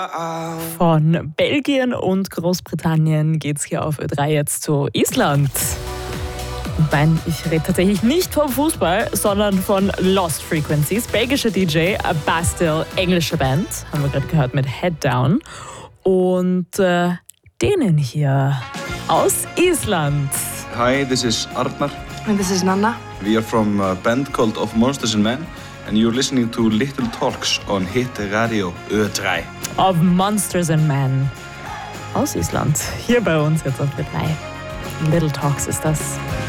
Von Belgien und Großbritannien geht's hier auf Ö3 jetzt zu Island. Nein, ich rede tatsächlich nicht vom Fußball, sondern von Lost Frequencies. Belgischer DJ, Bastille, englische Band, haben wir gerade gehört mit Head Down. Und denen hier aus Island. Hi, this is Arnar. And this is Nanna. We are from a band called Of Monsters and Men. And you're listening to Little Talks on Hit Radio Ö3. Of Monsters and Men aus Island. Hier bei uns jetzt auf Ö3. Little Talks ist das.